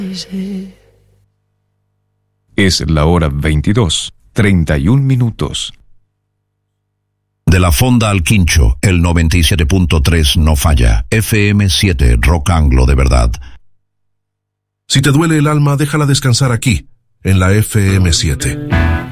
Es la hora 22:31. De la Fonda al Quincho, el 97.3 no falla. FM7, Rock Anglo de verdad. Si te duele el alma, déjala descansar aquí, en la FM7.